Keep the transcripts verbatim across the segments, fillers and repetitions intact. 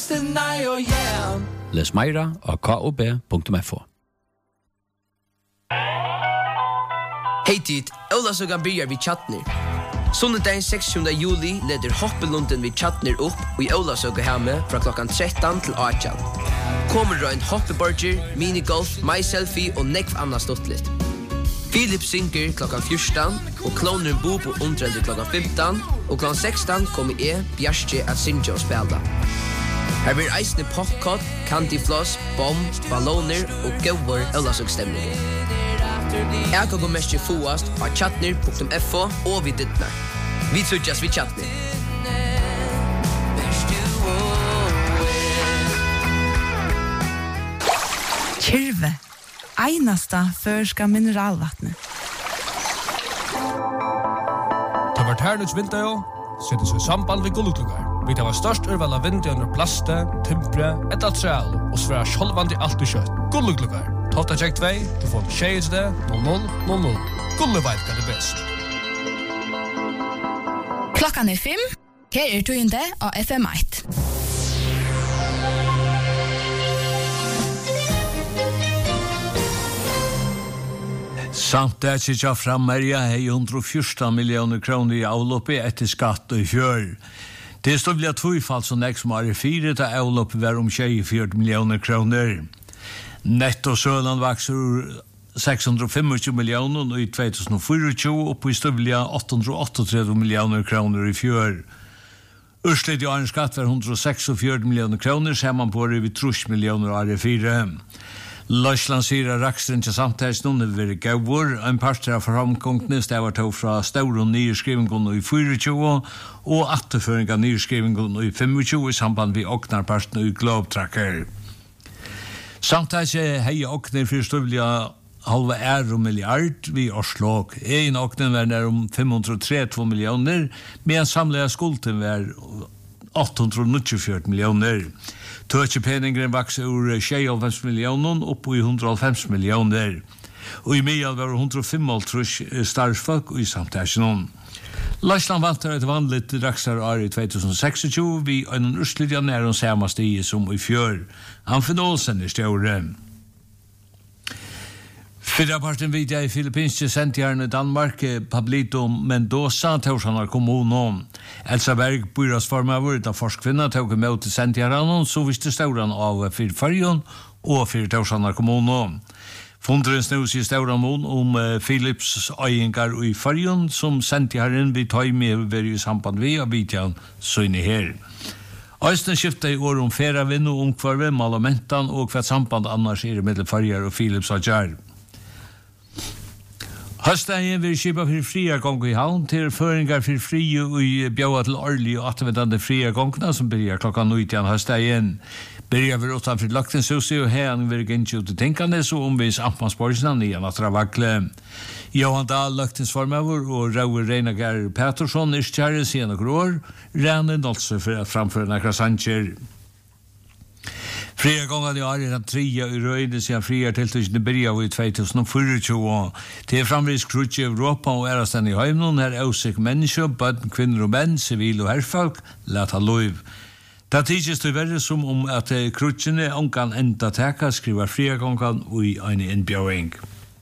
nei og yeah. Les meira av k o b punktum f o. Hej tid, Ola så kan börja vid Chatner. Sundagen sextonde juli leder hoppelunden vid Chatner upp och i Ola så hemme från klockan tretton till arton. Kommer det en hoppeburger, minigolf, myselfie och nekv annat stottligt. Philip synker klockan fjorton och klonen Bobo undrande klockan femton och klockan sexton kommer jag, Bjarke, att synka och spela. Her blir eisne popcorn, candyfloss, bomb, balloner og gauar Øllasøk-stemninger. Jeg kan gå mest til foast av chatner punktum f o og vid dittnar. Vi trudjas vid chatner. Kyrve, einasta førska mineralvattnet. Det var Ternuts Vintajo, setter seg samband ved Gullutlugar. Vi tar størst urval av vind under plaste, timpre, et atreal og svære sjolvandi alt og kjøtt. Gullutlugar. Tolta tjekk tvei, du får en tjejesde, null null null null. Gulluveit kan det best. Klokkan er fem. Her er tøyende av F M ett. Samt det sitter fram Maria hei hundre og fjorten millioner kroner i avloppet etter skatt og fjør. Det står vel at tvøyfall som nek som er fire til avloppet var om tjuefire millioner kroner. Netto Søland vakser seks hundre og tjuefem millioner i to tusen og tjuefire og på i støvlige åtte hundre og trettioåtte millioner kroner i fjør. Ørslet i årens skatt var hundre og seksogfjøruti millioner kroner, ser man på det ved trus millioner av fire. Løsland sier at rakstren til samtidig noen er vært gauer. En parter av framkomtene stedet tog fra store nyrskrivingen i tjuefire og atterføring av nyrskrivingen i tjuefem i samband med åknarparten i Globetracker. Samtidig hei åkner for støvlige halva euro milliard vi Oslo. En åkner var nær om fem hundre og trettiotvå millioner, men samlede skulden var åtte hundre og nittiofjøruti millioner. Tøtjepeningren vokser ur tjuehalvfems millioner opp i hundre og halvfems millioner. Og i Mial var hundre og femoghalvtreds starfsfolk i samtidig. Løsland vant et vanlig draksar år i to tusen og tjueseks vi en urslidja nær om samme stige som i fjør. Han finner Olsen i stjåre. Fyrraparten vid jeg i Filippinske sentjærne Danmark, Pablito Mendoza, Torsanar kommunen. Elsa Berg, byrådsformøver, da forskvinna tog imot til sentjærene, så visste stauran av fyr Fyrjon og fyr Torsanar kommunen. Funderen snus i stauramon om uh, Philips øyengar i Fyrjon, som sentjæren vi tar med over i samband vi og vidtjan søyne her. Øysten skiftet i år om færavinn og omkvarve, malamentan og hva samband annars er mellom Fyrjar og Philips og Jar. Høstdagen vil skipa for fria gong i havn til føringar for fri og bjauet til årlig og attervendande fria gongna som byrjar klokka nitton høstdagen. Byrjar vi utanfor Laktensusi og her vil gynnt ut i Tinkanes og omvis Amtmansborgsna nian atra vakle. Johan Dahl, Laktingsformøver og Raur Reinager Pettersson er stjære siden og år, rene nolse for at framføre nakra sanger. Fria gången i år er den trea i røyne siden fria tiltøysene byrja i to tusen og tjuefire. Det er framvis krutsk i Europa og er stand i heimnon her ausik mennesker, bøtten, kvinner og menn, sivil og herrfolk, leta loiv. Det tidsis det verre som om at krutskene ongan enda teka skriver fria gången i en innbjøring.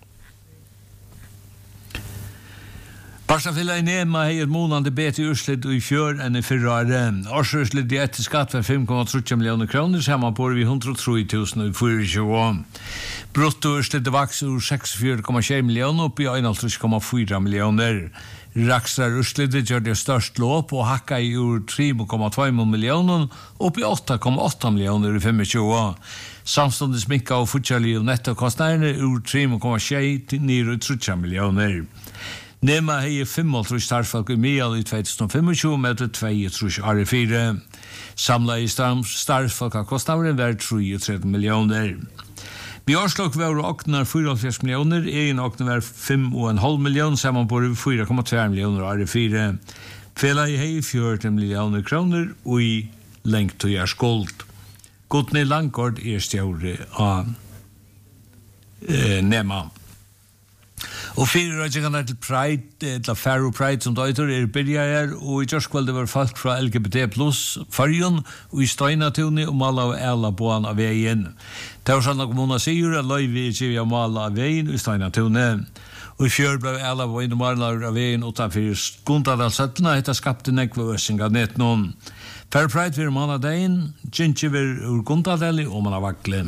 Barstafilla i Nema hei et månande bet i urslit og i fjør enn i fyrra åre. Årsurslit i etter skatt var fem komma tre millioner kroner, så man på vi hundre og tre tusen og tjuefire. Brutto urslit vaks ur seksogfjøruti komma sju millioner opp i einoghalvtreds komma fire millioner. Raksrar urslit gjør det størst låp og hakka i ur tre komma två millioner opp i åtta komma åtta millioner i tjuefem. Samståndes minka og futjali og nettokostnærene ur tre komma sju til ni komma tre millioner. Nema hei femoghalvtreds starfsfolk i Mial i to tusen og tjuefem med tjuetre år fire. Samla i starfsfolk av kostnaderen var treogtretti millioner. Vi årslok var åknar fyrahundra millioner, egen åknar var fem komma fem millioner, saman på fyra komma två millioner år fire. Fela i hei fjorten millioner kroner og i lengt og gjør skuld. Godne Langgård er stjåre av eh, Nema. Og fire rødgjengene til Pride, til Faro Pride som døyter, er byrja her, og i Jørskvalde var folk fra L G B T plus Farjon, og i Støynatuni, og mala og Ela boan av veien. Tausanna kommuna sier at løyvi er kjivi av mala av veien, og i Støynatuni. Og i fjør ble Ela boan og mala av veien, utanfor Skundadalsøttene, hetta skapte nekva øsing av nett noen. Faro Pride vir manadagen, Gintje vir ur Gundadali, og man av vakle.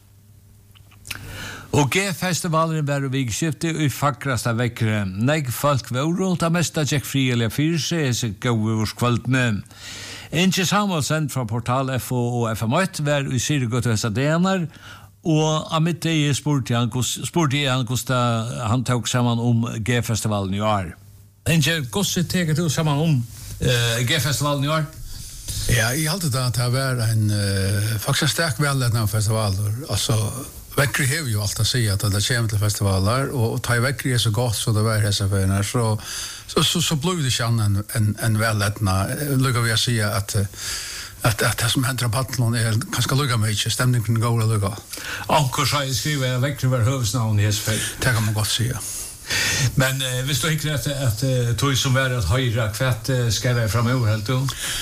Og G-festivalen var vikskiftet i fakrasta vekkere. Negg folk vore, ta mesta tjekk frielig fyrir seg, seg gau vårs kvöldne. Inge Samuelsen fra Portal F O og F M åtte var i Syrgått og Hessadenar, og av mitt dag spurte han hvordan han tok sammen om G-festivalen i år. Inge, hvordan teker du sammen om uh, G-festivalen i år? Ja, jeg halte det at det var en uh, faktisk sterk velledende festivaler. Altså, Vekkri har jo alt å si at det kommer til festivaler, og ta i Vekkri er så godt så det var hese fyrene, så, så, så, så blir det ikke annet enn en, en velledende. Lykker vi å si at, at, at det som hender av Patlon er ganske lykker meg ikke, stemningen går og lykker. Anker sa jeg skriver at Vekkri var høvesnavn i hese fyrene. Det kan man godt si, ja. Men eh, hvis du ikke at, at, at tog som var at høyre, hva skal jeg fremover helt du?